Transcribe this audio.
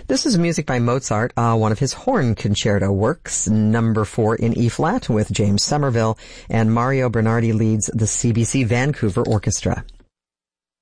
This is music by Mozart, one of his horn concerto works, number 4 in E-flat with James Somerville, and Mario Bernardi leads the CBC Vancouver Orchestra.